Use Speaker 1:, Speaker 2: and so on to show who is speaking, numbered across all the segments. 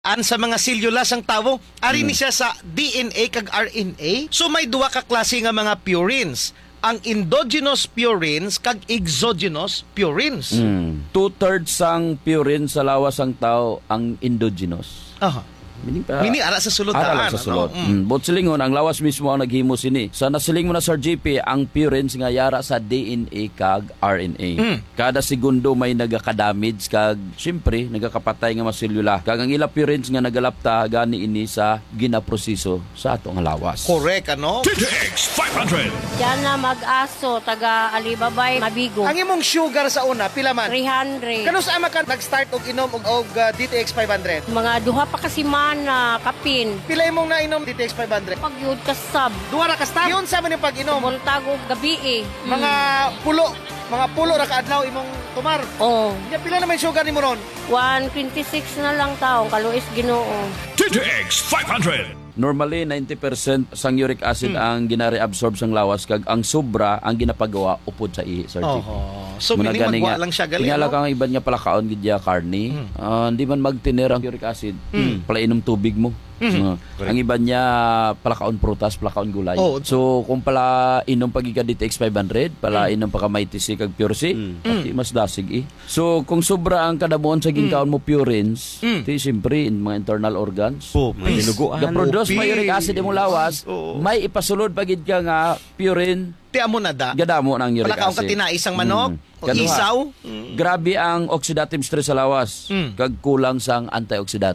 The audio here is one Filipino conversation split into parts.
Speaker 1: sa mga selula sang tawo, ari ni siya sa DNA kag RNA. So may duwa ka klase nga mga purines. Ang endogenous purines kag exogenous purines.
Speaker 2: 2/3 sang purine sa lawas sang tao ang endogenous.
Speaker 1: Aha. Mini ara sa sulod
Speaker 2: Ara sa sulod. But silingon, ang lawas mismo ang naghimo sini. Sa nasiling mo na Sir JP, ang purines nga yara sa DNA kag RNA. Kada segundo may nagaka-damage kag siyempre nagakapatay nga mga selula. Kag ang ila purines nga nagalapta gani ini sa ginaproseso sa ato nga lawas.
Speaker 1: Correct, ano?
Speaker 3: DTX 500.
Speaker 4: Diyan na mag-aso, taga Alibabay, Mabigo.
Speaker 1: Ang imong sugar sa una, pila man?
Speaker 4: 300.
Speaker 1: Kano sa ama ka nag-start og inom og DTX 500?
Speaker 4: Mga duha pa kasi na kapin.
Speaker 1: Pila imong nainom DTX 500?
Speaker 4: Pagyud ka sab.
Speaker 1: Duwa ra ka stop. Yun sa man yung pag-inom.
Speaker 4: Montago gabi eh.
Speaker 1: Mga pulo ra ka adlaw imong tumar.
Speaker 4: Oh.
Speaker 1: Pila naman yung sugar nimo ron?
Speaker 4: 126 na lang taong kaluis Ginoo.
Speaker 3: DTX 500.
Speaker 2: Normally 90% sang uric acid ang ginare-absorb sang lawas kag ang sobra ang ginapagawa upod sa ihi, Sir JP.
Speaker 1: So
Speaker 2: Muna
Speaker 1: mini
Speaker 2: gani
Speaker 1: magwa
Speaker 2: nga,
Speaker 1: lang siya gali.
Speaker 2: tingala
Speaker 1: Ano?
Speaker 2: ka nga iban nga palakaon gidya karne. Hindi man magtiner ang uric acid. Pala inom tubig mo. Ang iba niya palakaon prutas, palakaon gulay. So kung pala inom pagika DTX 500, pala inom pa ka may TC kag Pure C, pati mas dasig So kung sobra ang kadamuon sa ginkaon mo purines, ti siyempre in mga internal organs.
Speaker 5: May dinuguan.
Speaker 2: Ga-produce may uric acid imong lawas, may ipasulod pagid ka nga purine.
Speaker 1: Ti amo na da.
Speaker 2: Gadamo ng uric
Speaker 1: Palakaon ka
Speaker 2: acid.
Speaker 1: tinaisang manok, o
Speaker 2: Kaduha,
Speaker 1: isaw.
Speaker 2: Grabe ang oxidative stress sa lawas. Kag kulang sang antioxidant.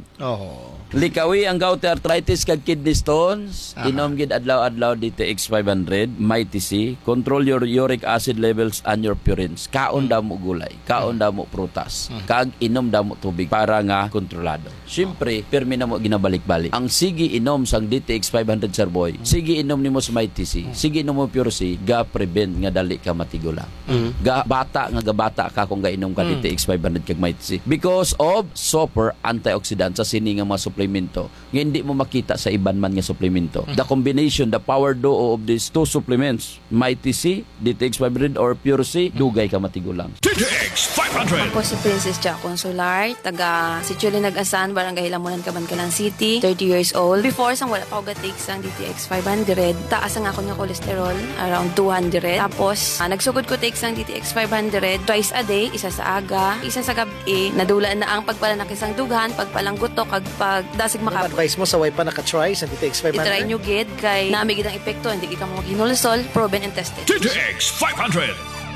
Speaker 2: Likawi ang gout arthritis kag kidney stones. Inom gid adlaw-adlaw DTX 500, may TC. Control your uric acid levels and your purines. Kaon damo gulay, kaon damo prutas. Kag inom damo tubig para nga kontrolado. Siyempre, permi na mo ginabalik-balik. Ang sige inom sang DTX 500 Sir Boy. Sige inom nimo sa may TC. Sige inom mo Pure C, ga prevent nga dali ka matigula. Ga bata nga gabata ka kung gainom ka DTX 500 kag may TC. Because of super antioxidant sa sini nga mga suplemento nga hindi mo makita sa iban man nga suplemento. The combination, the power duo of these two supplements, Mighty C, DTX 500 or Pure C, dugay ka matigulang.
Speaker 3: DTX 500.
Speaker 6: Ako si Princess Jack Consular, taga Situli Nag-Asan, Barangay Lamunan, Cabancanan City, 30 years old. Before, sang wala pa ako gatik sang DTX 500, taas ang ako nga cholesterol, around 200. Tapos, nagsugod ko take sang DTX 500, twice a day, isa sa aga, isa sa gabi, nadula na ang pagpalanaki sang dughan, pagpalanggutok, kag pagdasig makapot.
Speaker 1: Advice mo sa way pa naka-try sa DTX 500?
Speaker 6: I-try nyo gid, kay naamig ang epekto, hindi ka mo maghinulsol, proven and tested.
Speaker 3: DTX 500.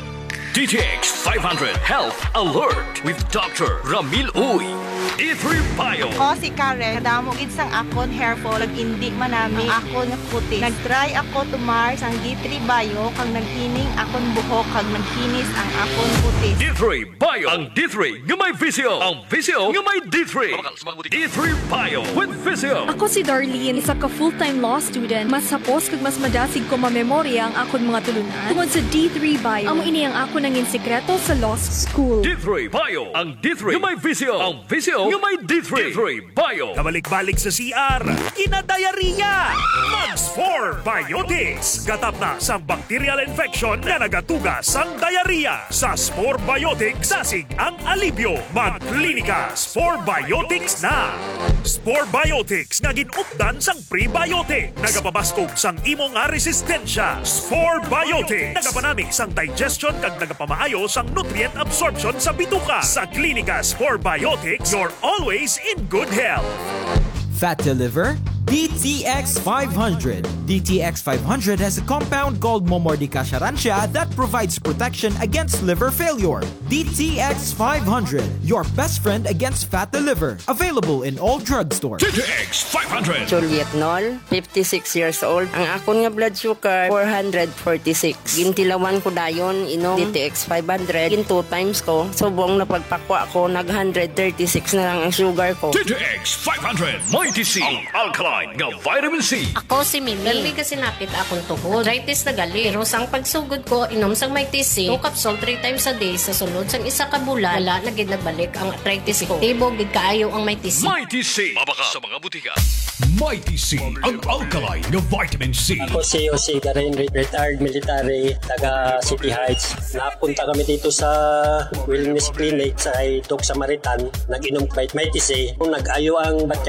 Speaker 3: DTX 500 Health Alert with Dr. Ramil Uy. D3 Bio.
Speaker 7: Ako si Karen, kadamo gid sang akon hair fall, indi manami ang akon nga kutis. Nag-try ako tumar sang D3 Bio kang naghining akon buhok kag naghinis ang akon kutis.
Speaker 3: D3 Bio. Ang D3 nga may visio. Ang visio nga may D3. D3 Bio with visio.
Speaker 8: Ako si Darlene, isa ka full-time law student. Mas hapos kag mas madasig ko mamemorya ang akon mga tulunan tungod sa D3 Bio. Amo ini ang ako nangin sekreto sa law school.
Speaker 3: D3 Bio. Ang D3 nga may visio. Ang visio nga may D3. D3 Bio.
Speaker 9: Kabalik-balik sa CR, kinadayariya! Max4 Biotics. Gatap na sa bacterial infection na nagatugas ang diarrhea. Sa Spore Biotics, sasig ang alibyo. Magklinika, Spore Biotics na! Spore Biotics nga ginupdan sang prebiotic. Nagapabastog sang imo nga resistensya. Spore Biotics. Nagapanamig sang digestion kag nagapamaayo sang nutrient absorption sa bituka. Sa klinika Spore Biotics, you're always in good health.
Speaker 10: Fat to liver? DTX 500. DTX 500 has a compound called Momordica charantia that provides protection against liver failure. DTX 500, your best friend against fat to liver. Available in all drugstores.
Speaker 3: DTX 500.
Speaker 4: Juliet Nol, 56 years old. Ang akon nga blood sugar, 446. Gintilawan ko dayon, inom DTX 500. Gin 2 times ko. Subong na pagpakwa ko, nag 136 na lang ang sugar ko.
Speaker 3: DTX 500. Mighty C. Ang alkaline alkaline nga vitamin C.
Speaker 5: Ako si Mimi. Dali kasi napit akong tuhod. Arthritis na gali. Pero sang pagsugod ko, inom sang may TC, 2 capsule 3 times a day sa sunod sang isa ka bulan, wala na gid nagbalik ang arthritis ko. Tibo gid kaayo ang may TC.
Speaker 3: May TC. Mabaka sa mga butika. May TC, ang alkaline nga vitamin C.
Speaker 11: Ako si Jose Garin, retired military, taga City Heights. Napunta kami dito sa Wellness Clinic sa Doc Samaritan. Nag-inom kahit may TC. Nag-ayo ang